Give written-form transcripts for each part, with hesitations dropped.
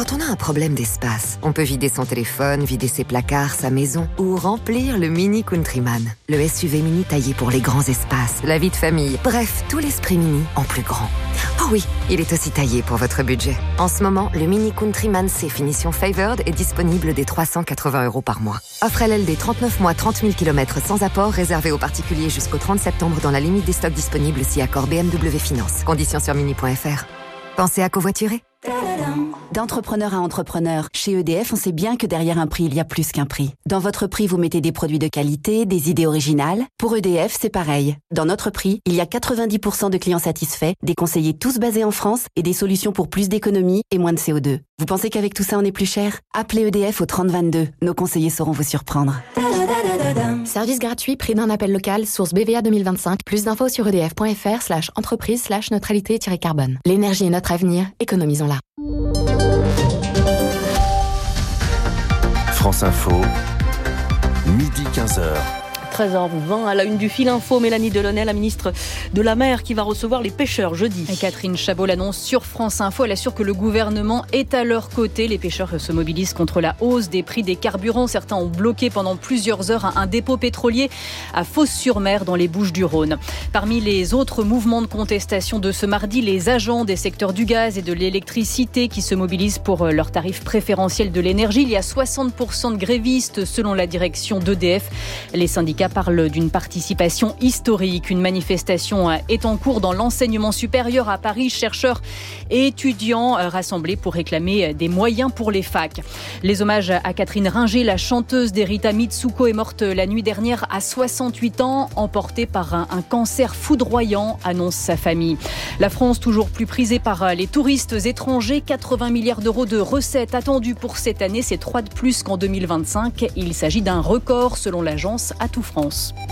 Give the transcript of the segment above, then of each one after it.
Quand on a un problème d'espace, on peut vider son téléphone, vider ses placards, sa maison ou remplir le Mini Countryman. Le SUV mini taillé pour les grands espaces, la vie de famille, bref, tout l'esprit mini en plus grand. Oh oui, il est aussi taillé pour votre budget. En ce moment, le Mini Countryman C finition Favored est disponible dès 380 € par mois. Offre LLD 39 mois, 30 000 km sans apport, réservé aux particuliers jusqu'au 30 septembre dans la limite des stocks disponibles si accord BMW Finance. Conditions sur mini.fr. Pensez à covoiturer. D'entrepreneur à entrepreneur, chez EDF, on sait bien que derrière un prix, il y a plus qu'un prix. Dans votre prix, vous mettez des produits de qualité, des idées originales. Pour EDF, c'est pareil. Dans notre prix, il y a 90% de clients satisfaits, des conseillers tous basés en France et des solutions pour plus d'économie et moins de CO2. Vous pensez qu'avec tout ça, on est plus cher ? Appelez EDF au 3022. Nos conseillers sauront vous surprendre. Service gratuit, prix d'un appel local, source BVA 2025. Plus d'infos sur edf.fr/entreprise/neutralité-carbone. L'énergie est notre avenir, économisons-la. France Info, midi 15h. 13h20 à la une du Fil Info, Mélanie Delaunay, la ministre de la Mer, qui va recevoir les pêcheurs jeudi. Et Catherine Chabot l'annonce sur France Info. Elle assure que le gouvernement est à leur côté. Les pêcheurs se mobilisent contre la hausse des prix des carburants. Certains ont bloqué pendant plusieurs heures un dépôt pétrolier à Fos-sur-Mer dans les Bouches-du-Rhône. Parmi les autres mouvements de contestation de ce mardi, les agents des secteurs du gaz et de l'électricité qui se mobilisent pour leur tarif préférentiel de l'énergie. Il y a 60% de grévistes selon la direction d'EDF. Les syndicats parle d'une participation historique. Une manifestation est en cours dans l'enseignement supérieur à Paris. Chercheurs et étudiants rassemblés pour réclamer des moyens pour les facs. Les hommages à Catherine Ringer, la chanteuse d'Erita Mitsuko, est morte la nuit dernière à 68 ans, emportée par un cancer foudroyant, annonce sa famille. La France toujours plus prisée par les touristes étrangers. 80 milliards d'euros de recettes attendues pour cette année. C'est 3 de plus qu'en 2025. Il s'agit d'un record selon l'agence Atout France.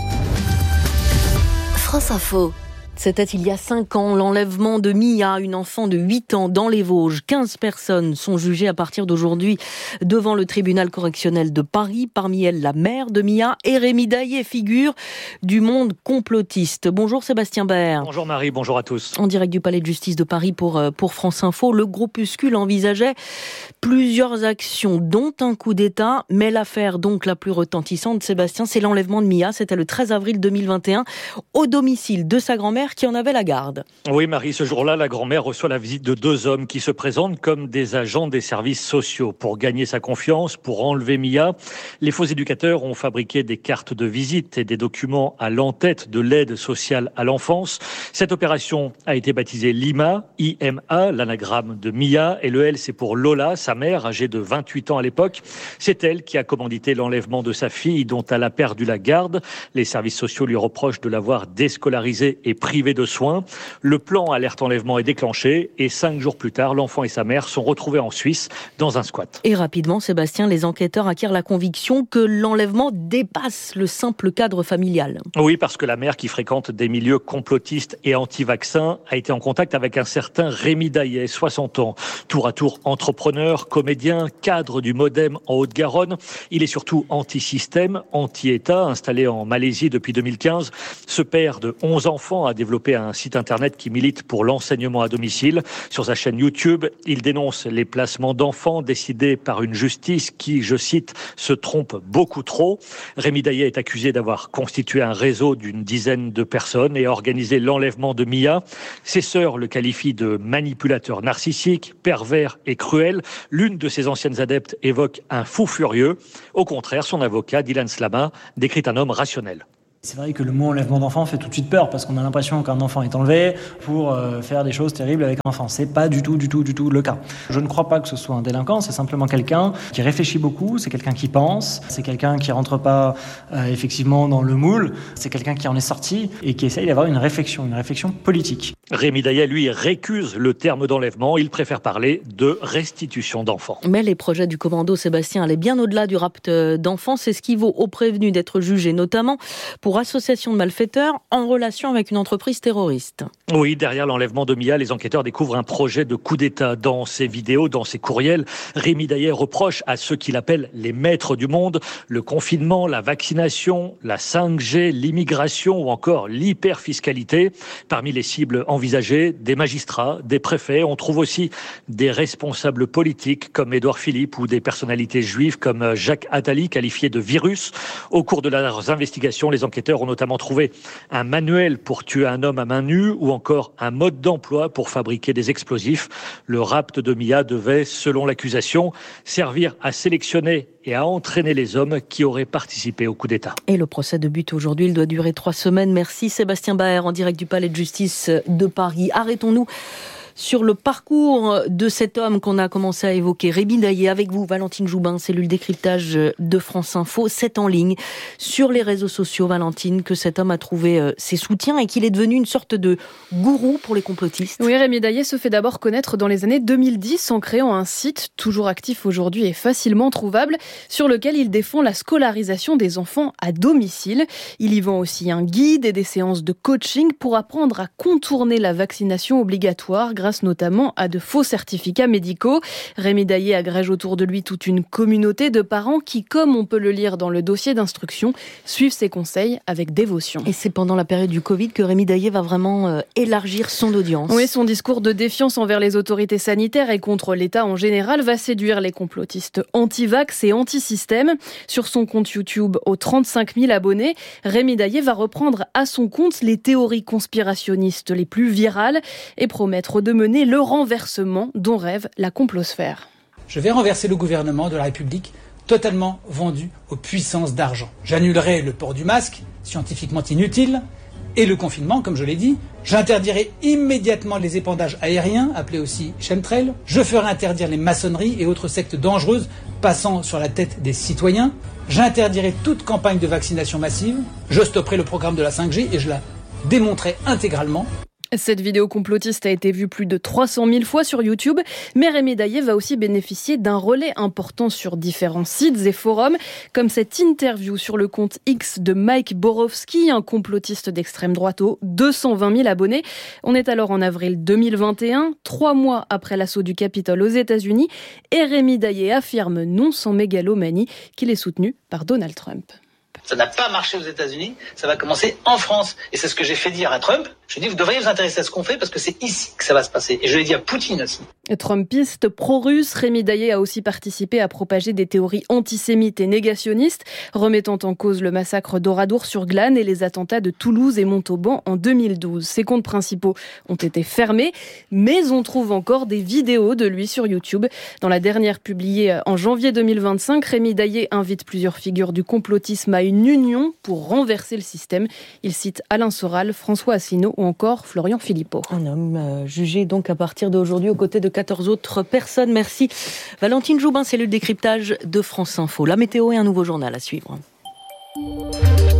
France Info. C'était il y a 5 ans, l'enlèvement de Mia, une enfant de 8 ans dans les Vosges. 15 personnes sont jugées à partir d'aujourd'hui devant le tribunal correctionnel de Paris. Parmi elles, la mère de Mia et Rémi Daillé, figure du monde complotiste. Bonjour Sébastien Baer. Bonjour Marie, bonjour à tous. En direct du Palais de Justice de Paris pour France Info, le groupuscule envisageait plusieurs actions, dont un coup d'État. Mais l'affaire donc la plus retentissante, Sébastien, c'est l'enlèvement de Mia. C'était le 13 avril 2021 au domicile de sa grand-mère qui en avait la garde. Oui Marie, ce jour-là, la grand-mère reçoit la visite de 2 hommes qui se présentent comme des agents des services sociaux. Pour gagner sa confiance, pour enlever Mia, les faux éducateurs ont fabriqué des cartes de visite et des documents à l'entête de l'aide sociale à l'enfance. Cette opération a été baptisée Lima, IMA, l'anagramme de Mia, et le L c'est pour Lola, sa mère, âgée de 28 ans à l'époque. C'est elle qui a commandité l'enlèvement de sa fille dont elle a perdu la garde. Les services sociaux lui reprochent de l'avoir déscolarisée et privée de soins. Le plan alerte enlèvement est déclenché et 5 jours plus tard, l'enfant et sa mère sont retrouvés en Suisse dans un squat. Et rapidement, Sébastien, les enquêteurs acquièrent la conviction que l'enlèvement dépasse le simple cadre familial. Oui, parce que la mère, qui fréquente des milieux complotistes et anti-vaccins, a été en contact avec un certain Rémi Daillé, 60 ans. Tour à tour entrepreneur, comédien, cadre du Modem en Haute-Garonne. Il est surtout anti-système, anti-État, installé en Malaisie depuis 2015. Ce père de 11 enfants a développé un site internet qui milite pour l'enseignement à domicile. Sur sa chaîne YouTube, il dénonce les placements d'enfants décidés par une justice qui, je cite, se trompe beaucoup trop. Rémi Daillé est accusé d'avoir constitué un réseau d'une dizaine de personnes et organisé l'enlèvement de Mia. Ses sœurs le qualifient de manipulateur narcissique, pervers et cruel. L'une de ses anciennes adeptes évoque un fou furieux. Au contraire, son avocat, Dylan Slama, décrit un homme rationnel. C'est vrai que le mot enlèvement d'enfant fait tout de suite peur parce qu'on a l'impression qu'un enfant est enlevé pour faire des choses terribles avec un enfant. C'est pas du tout le cas. Je ne crois pas que ce soit un délinquant, c'est simplement quelqu'un qui réfléchit beaucoup, c'est quelqu'un qui pense, c'est quelqu'un qui rentre pas effectivement dans le moule, c'est quelqu'un qui en est sorti et qui essaye d'avoir une réflexion politique. Rémi Daillé, lui, récuse le terme d'enlèvement. Il préfère parler de restitution d'enfants. Mais les projets du commando, Sébastien, allaient bien au-delà du rapt d'enfants. C'est ce qui vaut aux prévenus d'être jugés, notamment pour pour association de malfaiteurs en relation avec une entreprise terroriste. Oui, derrière l'enlèvement de Mia, les enquêteurs découvrent un projet de coup d'État. Dans ses vidéos, dans ses courriels, Rémi Daillet reproche à ceux qu'il appelle les maîtres du monde le confinement, la vaccination, la 5G, l'immigration ou encore l'hyperfiscalité. Parmi les cibles envisagées, des magistrats, des préfets. On trouve aussi des responsables politiques comme Édouard Philippe ou des personnalités juives comme Jacques Attali, qualifié de virus. Au cours de leurs investigations, les enquêteurs ont notamment trouvé un manuel pour tuer un homme à main nue ou encore un mode d'emploi pour fabriquer des explosifs. Le rapt de Mia devait, selon l'accusation, servir à sélectionner et à entraîner les hommes qui auraient participé au coup d'État. Et le procès de but aujourd'hui, il doit durer 3 semaines. Merci Sébastien Baer en direct du Palais de Justice de Paris. Arrêtons-nous sur le parcours de cet homme qu'on a commencé à évoquer. Rémi Daillet, avec vous, Valentine Joubin, cellule décryptage de France Info. C'est en ligne sur les réseaux sociaux, Valentine, que cet homme a trouvé ses soutiens et qu'il est devenu une sorte de gourou pour les complotistes. Oui, Rémi Daillet se fait d'abord connaître dans les années 2010 en créant un site toujours actif aujourd'hui et facilement trouvable sur lequel il défend la scolarisation des enfants à domicile. Il y vend aussi un guide et des séances de coaching pour apprendre à contourner la vaccination obligatoire grâce notamment à de faux certificats médicaux. Rémi Daillet agrège autour de lui toute une communauté de parents qui, comme on peut le lire dans le dossier d'instruction, suivent ses conseils avec dévotion. Et c'est pendant la période du Covid que Rémi Daillet va vraiment élargir son audience. Oui, son discours de défiance envers les autorités sanitaires et contre l'État en général va séduire les complotistes anti-vax et anti-système. Sur son compte YouTube aux 35 000 abonnés, Rémi Daillet va reprendre à son compte les théories conspirationnistes les plus virales et promettre de mener le renversement dont rêve la complosphère. Je vais renverser le gouvernement de la République totalement vendu aux puissances d'argent. J'annulerai le port du masque, scientifiquement inutile, et le confinement, comme je l'ai dit. J'interdirai immédiatement les épandages aériens, appelés aussi chemtrails. Je ferai interdire les maçonneries et autres sectes dangereuses passant sur la tête des citoyens. J'interdirai toute campagne de vaccination massive. Je stopperai le programme de la 5G et je la démonterai intégralement. Cette vidéo complotiste a été vue plus de 300 000 fois sur YouTube, mais Rémi Daillet va aussi bénéficier d'un relais important sur différents sites et forums, comme cette interview sur le compte X de Mike Borowski, un complotiste d'extrême droite aux 220 000 abonnés. On est alors en avril 2021, 3 mois après l'assaut du Capitole aux États-Unis, et Rémi Daillet affirme, non sans mégalomanie, qu'il est soutenu par Donald Trump. Ça n'a pas marché aux États-Unis, ça va commencer en France. Et c'est ce que j'ai fait dire à Trump. Je lui ai dit, vous devriez vous intéresser à ce qu'on fait parce que c'est ici que ça va se passer. Et je l'ai dit à Poutine aussi. Trumpiste pro-russe, Rémi Daillet a aussi participé à propager des théories antisémites et négationnistes, remettant en cause le massacre d'Oradour-sur-Glane et les attentats de Toulouse et Montauban en 2012. Ses comptes principaux ont été fermés, mais on trouve encore des vidéos de lui sur YouTube. Dans la dernière publiée en janvier 2025, Rémi Daillet invite plusieurs figures du complotisme à une union pour renverser le système. Il cite Alain Soral, François Asselineau ou encore Florian Philippot. Un homme jugé donc à partir d'aujourd'hui aux côtés de 14 autres personnes. Merci Valentine Joubin, cellule décryptage de France Info. La météo et un nouveau journal à suivre. Oh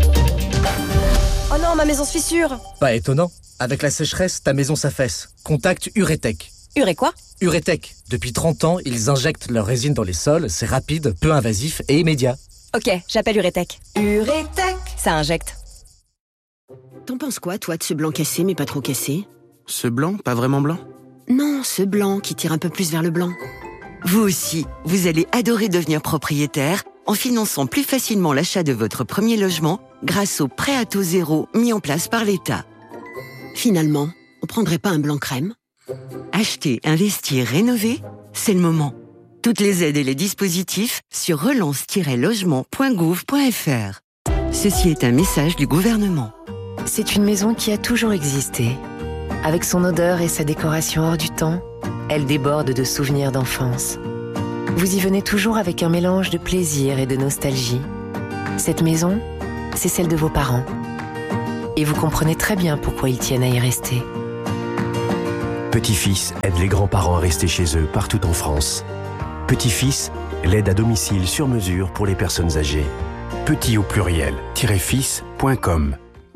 non, ma maison se fissure. Pas étonnant. Avec la sécheresse, ta maison s'affaisse. Contacte Uretech. Uré quoi ? Uretech. Depuis 30 ans, ils injectent leur résine dans les sols. C'est rapide, peu invasif et immédiat. Ok, j'appelle Uretech. Uretech, ça injecte. T'en penses quoi, toi, de ce blanc cassé, mais pas trop cassé ? Ce blanc, pas vraiment blanc ? Non, ce blanc qui tire un peu plus vers le blanc. Vous aussi, vous allez adorer devenir propriétaire en finançant plus facilement l'achat de votre premier logement grâce au prêt à taux zéro mis en place par l'État. Finalement, on prendrait pas un blanc crème ? Acheter, investir, rénover, c'est le moment. Toutes les aides et les dispositifs sur relance-logement.gouv.fr. Ceci est un message du gouvernement. C'est une maison qui a toujours existé. Avec son odeur et sa décoration hors du temps, elle déborde de souvenirs d'enfance. Vous y venez toujours avec un mélange de plaisir et de nostalgie. Cette maison, c'est celle de vos parents. Et vous comprenez très bien pourquoi ils tiennent à y rester. Petit-Fils aide les grands-parents à rester chez eux partout en France. Petit-Fils, l'aide à domicile sur mesure pour les personnes âgées. Petit au pluriel, -fils.com.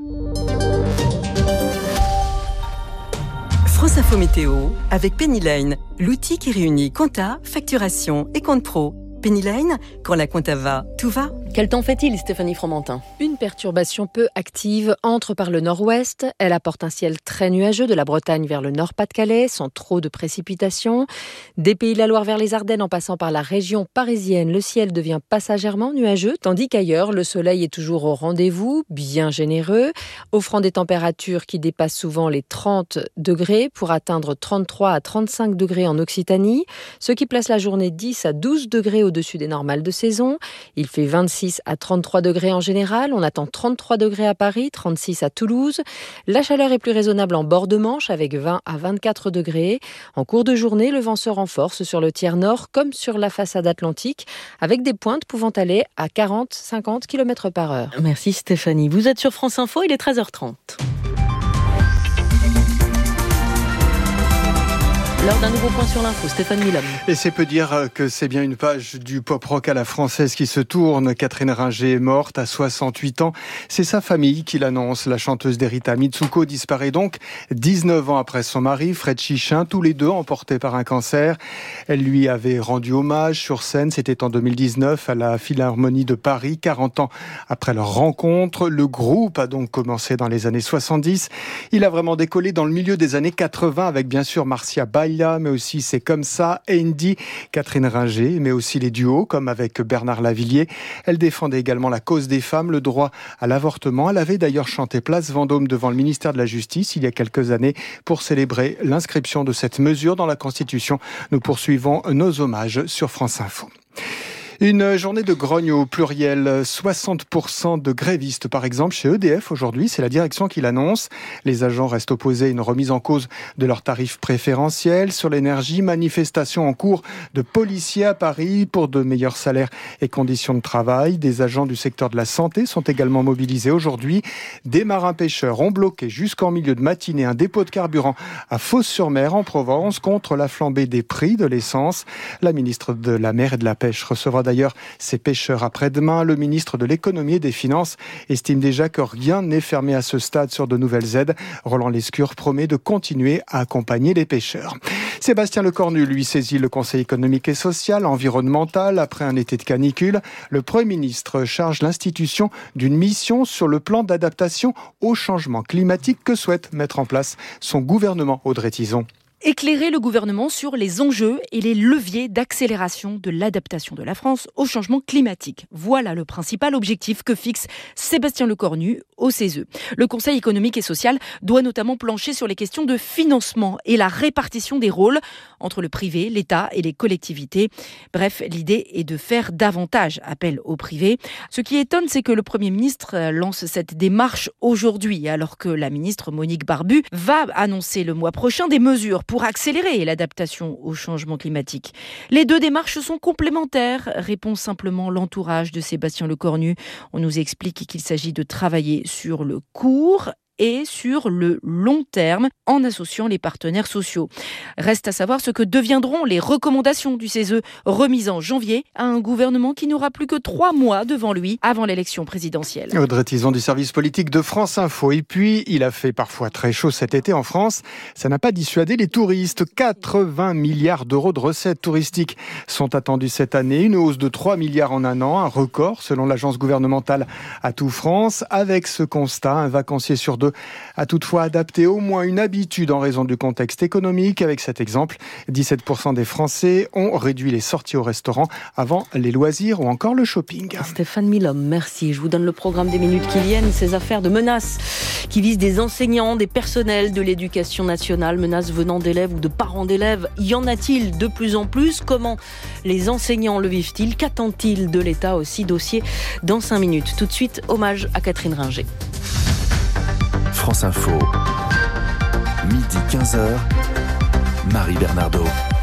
France Info Météo avec Pennyline, l'outil qui réunit compta, facturation et compte pro. Pennyline, quand la compta va, tout va. Quel temps fait-il, Stéphanie Fromentin ? Une perturbation peu active entre par le nord-ouest. Elle apporte un ciel très nuageux de la Bretagne vers le Nord-Pas-de-Calais, sans trop de précipitations. Des Pays de la Loire vers les Ardennes en passant par la région parisienne, le ciel devient passagèrement nuageux, tandis qu'ailleurs, le soleil est toujours au rendez-vous, bien généreux, offrant des températures qui dépassent souvent les 30 degrés pour atteindre 33 à 35 degrés en Occitanie, ce qui place la journée 10 à 12 degrés au-dessus des normales de saison. Il fait 26 à 33 degrés en général. On attend 33 degrés à Paris, 36 à Toulouse. La chaleur est plus raisonnable en bord de Manche avec 20 à 24 degrés. En cours de journée, le vent se renforce sur le tiers nord comme sur la façade atlantique avec des pointes pouvant aller à 40-50 km/h. Merci Stéphanie. Vous êtes sur France Info, il est 13h30. Lors d'un nouveau point sur l'info, Stéphane Milhomme. Et c'est peu dire que c'est bien une page du pop-rock à la française qui se tourne. Catherine Ringer est morte à 68 ans. C'est sa famille qui l'annonce. La chanteuse d'Erita Mitsuko disparaît donc 19 ans après son mari, Fred Chichin, tous les deux emportés par un cancer. Elle lui avait rendu hommage sur scène. C'était en 2019 à la Philharmonie de Paris. 40 ans après leur rencontre, le groupe a donc commencé dans les années 70. Il a vraiment décollé dans le milieu des années 80 avec bien sûr Marcia Bail, mais aussi C'est comme ça, Andy, Catherine Ringer, mais aussi les duos comme avec Bernard Lavilliers. Elle défendait également la cause des femmes, le droit à l'avortement. Elle avait d'ailleurs chanté Place Vendôme devant le ministère de la Justice il y a quelques années pour célébrer l'inscription de cette mesure dans la Constitution. Nous poursuivons nos hommages sur France Info. Une journée de grogne au pluriel, 60% de grévistes par exemple chez EDF aujourd'hui, c'est la direction qui l'annonce. Les agents restent opposés à une remise en cause de leurs tarifs préférentiels sur l'énergie, manifestation en cours de policiers à Paris pour de meilleurs salaires et conditions de travail. Des agents du secteur de la santé sont également mobilisés aujourd'hui. Des marins-pêcheurs ont bloqué jusqu'en milieu de matinée un dépôt de carburant à Fos-sur-Mer en Provence contre la flambée des prix de l'essence. La ministre de la Mer et de la Pêche recevra d'ailleurs ces pêcheurs après-demain. Le ministre de l'Économie et des Finances estime déjà que rien n'est fermé à ce stade sur de nouvelles aides. Roland Lescure promet de continuer à accompagner les pêcheurs. Sébastien Lecornu, lui, saisit le Conseil économique et social, environnemental. Après un été de canicule, le Premier ministre charge l'institution d'une mission sur le plan d'adaptation au changement climatique que souhaite mettre en place son gouvernement. Audrey Tizon. Éclairer le gouvernement sur les enjeux et les leviers d'accélération de l'adaptation de la France au changement climatique. Voilà le principal objectif que fixe Sébastien Lecornu au CESE. Le Conseil économique et social doit notamment plancher sur les questions de financement et la répartition des rôles entre le privé, l'État et les collectivités. Bref, l'idée est de faire davantage appel au privé. Ce qui étonne, c'est que le Premier ministre lance cette démarche aujourd'hui, alors que la ministre Monique Barbu va annoncer le mois prochain des mesures pour accélérer l'adaptation au changement climatique. Les deux démarches sont complémentaires, répond simplement l'entourage de Sébastien Lecornu. On nous explique qu'il s'agit de travailler sur le court et sur le long terme en associant les partenaires sociaux. Reste à savoir ce que deviendront les recommandations du CESE remises en janvier à un gouvernement qui n'aura plus que 3 mois devant lui avant l'élection présidentielle. Audrey Tizon du service politique de France Info. Et puis, il a fait parfois très chaud cet été en France. Ça n'a pas dissuadé les touristes. 80 milliards d'euros de recettes touristiques sont attendus cette année. Une hausse de 3 milliards en un an, un record selon l'agence gouvernementale Atout France. Avec ce constat, un vacancier sur 2 a toutefois adapté au moins une habitude en raison du contexte économique. Avec cet exemple, 17% des Français ont réduit les sorties au restaurant avant les loisirs ou encore le shopping. Stéphane Milhomme, merci. Je vous donne le programme des minutes qui viennent. Ces affaires de menaces qui visent des enseignants, des personnels de l'éducation nationale, menaces venant d'élèves ou de parents d'élèves. Y en a-t-il de plus en plus ? Comment les enseignants le vivent-ils ? Qu'attend-il de l'État aussi ? Dossier dans 5 minutes. Tout de suite, hommage à Catherine Ringer. France Info, midi 15h, Marie Bernardo.